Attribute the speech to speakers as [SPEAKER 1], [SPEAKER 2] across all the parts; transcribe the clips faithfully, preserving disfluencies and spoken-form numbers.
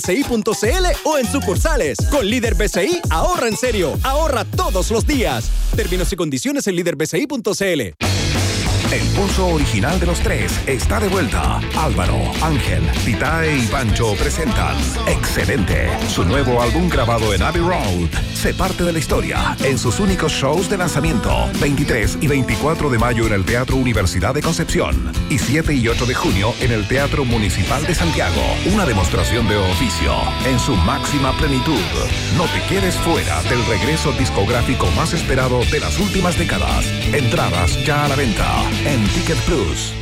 [SPEAKER 1] B C I punto C L o en sucursales. Con Líder B C I, ahorra en serio. Ahorra todos los días. Términos y condiciones en líder b c i punto c l.
[SPEAKER 2] El pulso original de los tres está de vuelta. Álvaro, Ángel, Titae y Pancho presentan Excelente, su nuevo álbum grabado en Abbey Road. Se parte de la historia en sus únicos shows de lanzamiento. veintitrés y veinticuatro de mayo en el Teatro Universidad de Concepción y siete y ocho de junio en el Teatro Municipal de Santiago. Una demostración de oficio en su máxima plenitud. No te quedes fuera del regreso discográfico más esperado de las últimas décadas. Entradas ya a la venta en Ticket Plus.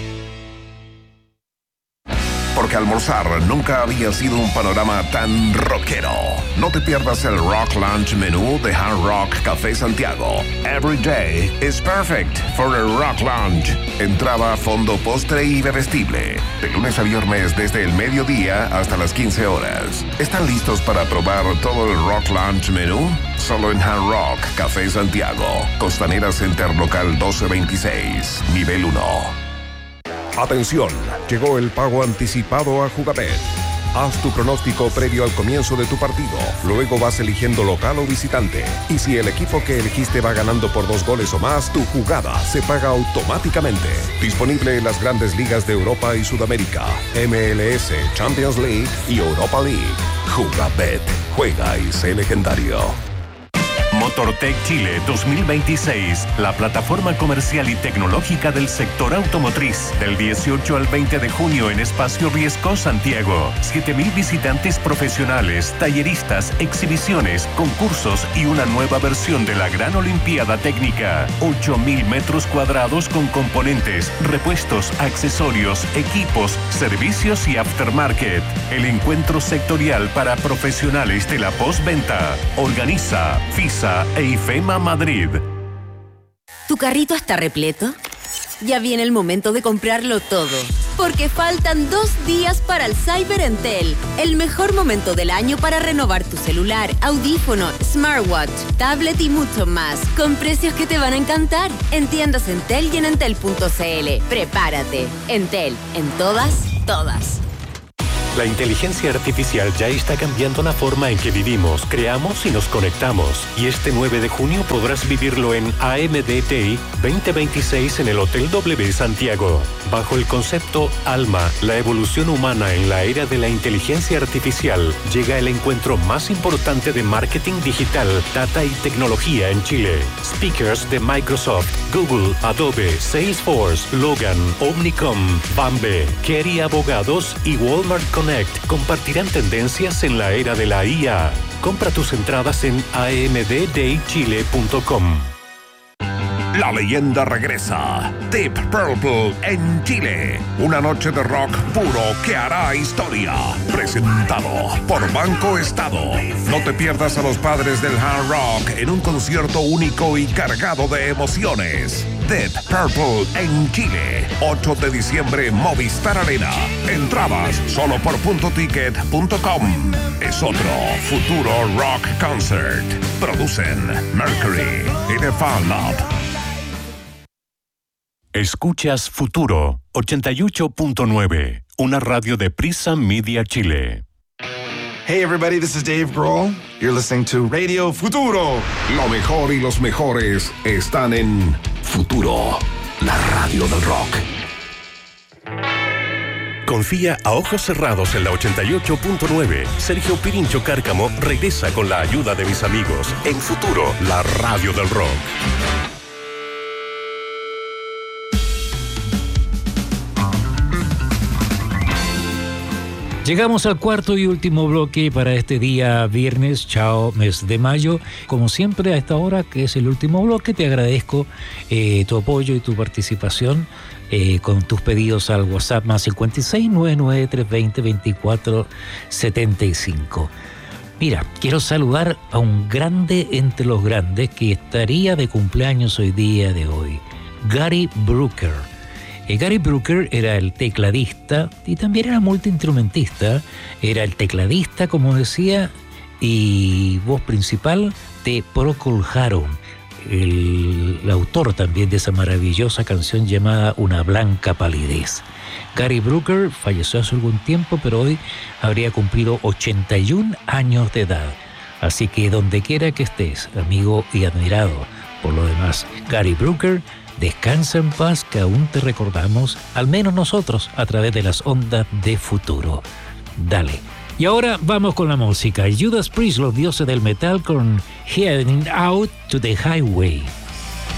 [SPEAKER 2] Porque almorzar nunca había sido un panorama tan rockero. No te pierdas el Rock Lunch menú de Hard Rock Café Santiago. Every day is perfect for a Rock Lunch. Entrada, fondo, postre y bebestible. De lunes a viernes desde el mediodía hasta las quince horas. ¿Están listos para probar todo el Rock Lunch menú? Solo en Hard Rock Café Santiago. Costanera Center Local doce veintiséis, nivel uno. Atención, llegó el pago anticipado a Jugabet. Haz tu pronóstico previo al comienzo de tu partido. Luego vas eligiendo local o visitante. Y si el equipo que elegiste va ganando por dos goles o más, tu jugada se paga automáticamente. Disponible en las grandes ligas de Europa y Sudamérica, M L S, Champions League y Europa League. Jugabet. Juega y sé legendario.
[SPEAKER 3] Motortech Chile dos mil veintiséis, la plataforma comercial y tecnológica del sector automotriz, del dieciocho al veinte de junio en Espacio Riesco, Santiago. siete mil visitantes profesionales, talleristas, exhibiciones, concursos y una nueva versión de la Gran Olimpiada Técnica. ocho mil metros cuadrados con componentes, repuestos, accesorios, equipos, servicios y aftermarket. El encuentro sectorial para profesionales de la postventa. Organiza FISA e IFEMA Madrid.
[SPEAKER 4] ¿Tu carrito está repleto? Ya viene el momento de comprarlo todo, porque faltan dos días para el Cyber Entel, el mejor momento del año para renovar tu celular, audífono, smartwatch, tablet y mucho más, con precios que te van a encantar. En tiendas Entel y en entel punto c l. Prepárate. Entel, en todas, todas.
[SPEAKER 3] La inteligencia artificial ya está cambiando la forma en que vivimos, creamos y nos conectamos. Y este nueve de junio podrás vivirlo en A M D T I veinte veintiséis en el Hotel W Santiago. Bajo el concepto Alma, la evolución humana en la era de la inteligencia artificial, llega el encuentro más importante de marketing digital, data y tecnología en Chile. Speakers de Microsoft, Google, Adobe, Salesforce, Logan, Omnicom, Bambe, Kerry Abogados y Walmart Connect compartirán tendencias en la era de la I A. Compra tus entradas en a m d day chile punto com.
[SPEAKER 2] La leyenda regresa. Deep Purple en Chile. Una noche de rock puro que hará historia. Presentado por Banco Estado. No te pierdas a los padres del hard rock en un concierto único y cargado de emociones. Deep Purple en Chile. ocho de diciembre, Movistar Arena. Entradas solo por punto ticket punto com. Es otro futuro rock concert. Producen Mercury y The Fan Lab.
[SPEAKER 3] Escuchas Futuro ochenta y ocho punto nueve, una radio de Prisa Media Chile.
[SPEAKER 5] Hey everybody, this is Dave Grohl. You're listening to Radio Futuro.
[SPEAKER 2] Lo mejor y los mejores están en Futuro, la radio del rock.
[SPEAKER 3] Confía a ojos cerrados en la ochenta y ocho punto nueve. Sergio Pirincho Cárcamo regresa con la ayuda de mis amigos en Futuro, la radio del rock.
[SPEAKER 6] Llegamos al cuarto y último bloque para este día viernes, chao, mes de mayo. Como siempre a esta hora, que es el último bloque, te agradezco eh, tu apoyo y tu participación eh, con tus pedidos al WhatsApp más cincuenta y seis, noventa y nueve, trescientos veinte, veinticuatro setenta y cinco. Mira, quiero saludar a un grande entre los grandes que estaría de cumpleaños hoy día de hoy, Gary Brooker. Eh, Gary Brooker era el tecladista y también era multiinstrumentista. Era el tecladista, como decía, y voz principal de Procol Harum, el, el autor también de esa maravillosa canción llamada Una blanca palidez. Gary Brooker falleció hace algún tiempo, pero hoy habría cumplido ochenta y un años de edad. Así que donde quiera que estés, amigo y admirado por lo demás, Gary Brooker, descansa en paz, que aún te recordamos, al menos nosotros, a través de las ondas de Futuro. Dale. Y ahora vamos con la música. Judas Priest, los dioses del metal, con Heading Out to the Highway.